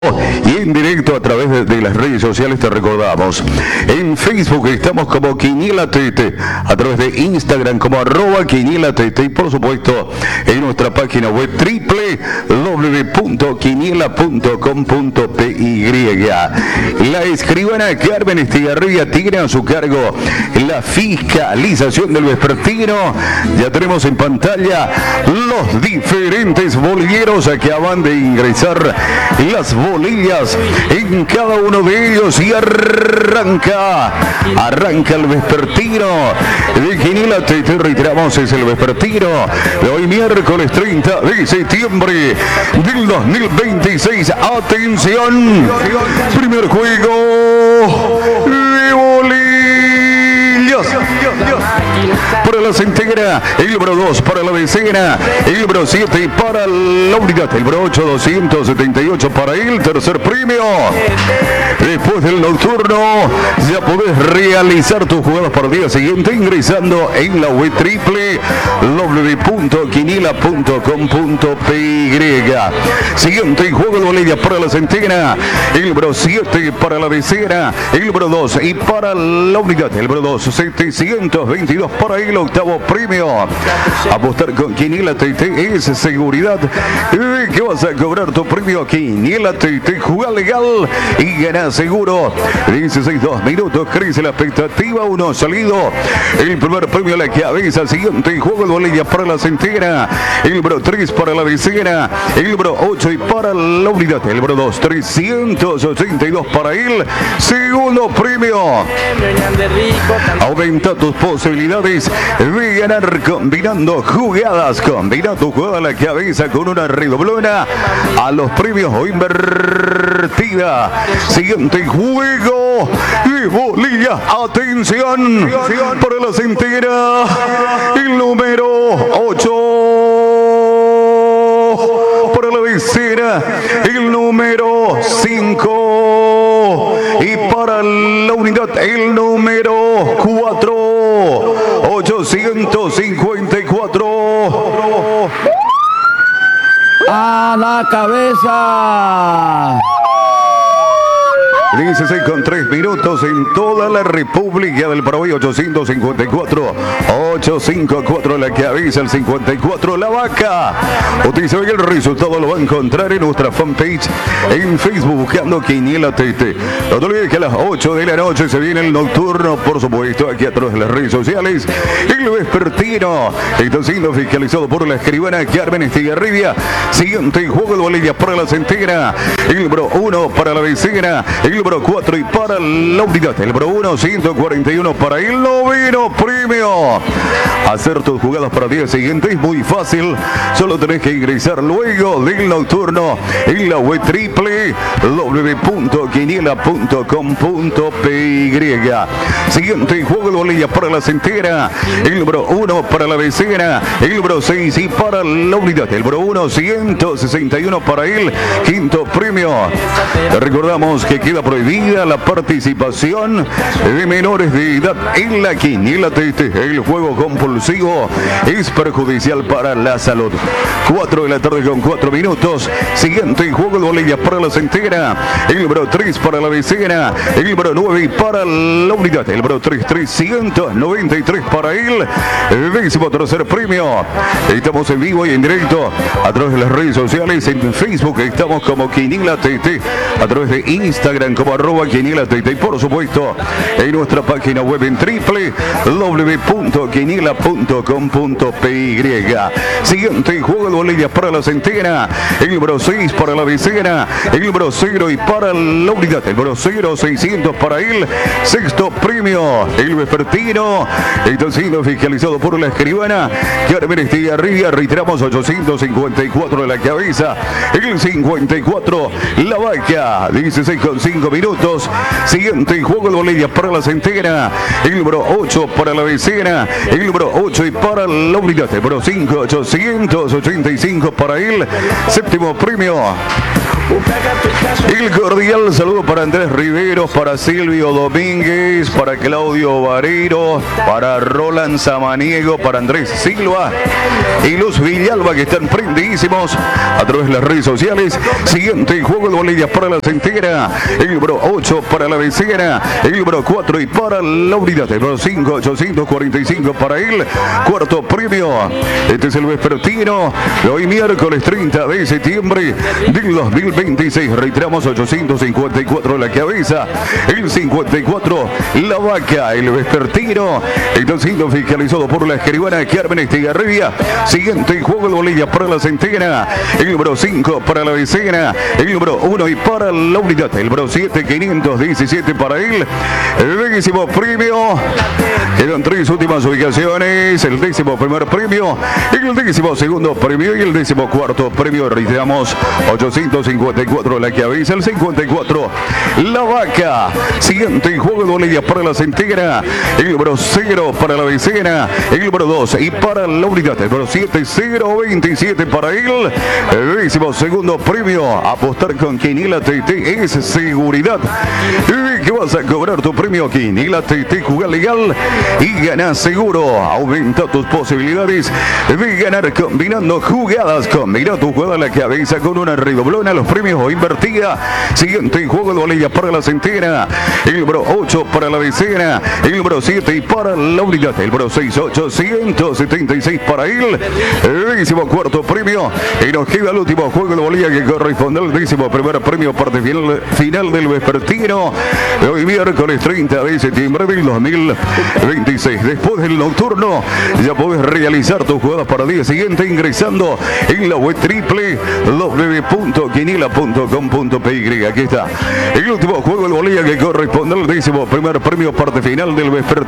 Y en directo a través de las redes sociales te recordamos. En Facebook estamos como Quiniela TT, a través de Instagram como @Quiniela TT y por supuesto en nuestra página web www.quiniela.com.py. La escribana Carmen Estigarribia tiene a su cargo la fiscalización del vespertino. Ya tenemos en pantalla los diferentes bolilleros que acaban de ingresar las bolillas en cada uno de ellos y arranca el vespertino de Quiniela TT. Reiteramos, es el vespertino de hoy miércoles 30 de septiembre del 2026. Atención, primer juego de bolillas. Para la centena, el número 2 para la decena, el número 7 para la unidad, el número 8, 278 para el tercer premio. Después del nocturno, ya podés realizar tus jugadas para el día siguiente ingresando en la web www.quiniela.com.py. Siguiente juego de bolilla para la centena, el número 7 para la decena, el número 2 y para la unidad, el número 2, 722 para el octavo premio. Apostar con Quiniela TT es seguridad de que vas a cobrar tu premio. Quiniela TT, juega legal y gana seguro. 16 minutos, crece la expectativa, uno salido. El primer premio a la cabeza. Siguiente juego de bolilla para la centena, el número 3 para la decena, el número 8 y para la unidad, el número 2, 382 para el segundo premio. Aumenta tus posibilidades de ganar combinando jugadas. Combina tu jugada a la cabeza con una redoblona a los premios o invertida. Siguiente juego de bolilla. Atención para la centena, el número 8 para la decena, el número 5 y para la unidad el número 4, 854. A la cabeza. 16 con 3 minutos en toda la República del Paraguay. 854 la cabeza, el 54 la vaca. Usted sabe que el resultado lo va a encontrar en nuestra fanpage en Facebook buscando Quiniela TT. No te olvides que a las 8 de la noche se viene el nocturno, por supuesto, aquí a través de las redes sociales. El vespertino está siendo fiscalizado por la escribana Carmen Estigarribia. Siguiente juego de bolillas para la centena, el número 1 para la decena, el número 4 y para la unidad, el número 1, 141 para el noveno premio. Hacer tus jugadas para el día siguiente es muy fácil, solo tenés que ingresar luego del nocturno en la web www.quiniela.com.py. Siguiente juego de bolillas para la centena, el número 1 para la decena, el número 6 y para la unidad, el número 1, 161 para el quinto premio. Te recordamos que queda prohibida la participación de menores de edad en la Quiniela TT. El juego compulsivo es perjudicial para la salud. 4 de la tarde con 4 minutos. Siguiente juego de bolillas para la centena, el número 3 para la decena, el número 9 y para la unidad, el número 3, 393 para el 13º premio. Estamos en vivo y en directo a través de las redes sociales. En Facebook estamos como Quiniela TT, a través de Instagram como @Quiniela TT y por supuesto en nuestra página web en www.quiniela.com.py. Siguiente juego de bolillas para la centena, el número 6 para la decena, el número 0 y para la unidad, el número 0, 600 para el sexto premio. El vespertino está siendo fiscalizado por la escribana Carmen Estigarribia. Reiteramos, 854 de la cabeza, el 54 la vaca. 16 con 5 minutos. Siguiente juego de bolillas para la centena, el número 8 para la decena, el número 8 y para la unidad, el número 5, 885 para el séptimo premio. El cordial saludo para Andrés Riveros, para Silvio Domínguez, para Claudio Vareiro, para Roland Samaniego, para Andrés Silva y Luz Villalba, que están prendidísimos a través de las redes sociales. Siguiente juego de boletas para la centena, el número 8 para la decena, el número 4 y para la unidad, el número 5, 845 para el cuarto premio. Este es el vespertino de hoy miércoles 30 de septiembre del 2026. Reiteramos, 854 la cabeza, el 54 la vaca, el vespertino está siendo fiscalizado por la escribana Carmen Estigarribia. Siguiente juego de bolilla para la centena, el número 5 para la decena, el número 1 y para la unidad, el número 7, 517 para el décimo premio. Quedan 3 últimas ubicaciones, el 11º premio, el 12º premio y el 14º premio. Reiteramos, 854 la cabeza, el 54 la vaca. Siguiente juego de bolilla para la centena, el número 0 para la decena, el número 2 y para la unidad, el número 7, 027 para el 12º premio. Apostar con Quiniela TT es seguridad. ¿Y que vas a cobrar tu premio? Quiniela TT, jugar legal y ganar seguro. Aumenta tus posibilidades de ganar combinando jugadas. Combina tu jugada a la cabeza con una redoblona, los premios o invertida. Siguiente juego de bolilla para la centena, el número 8 para la decena, el número 7 y para la unidad, el número 6, 876 para el 14º premio. Y nos queda el último juego de bolilla que corresponde al 11º premio, parte final del vespertino de hoy miércoles 30 de septiembre del 2026. Después del nocturno ya podés realizar tus jugadas para el día siguiente ingresando en la web www.quiniela.com.py. Aquí está el último juego de bolilla que corresponde al 11º premio, parte final del vespertino.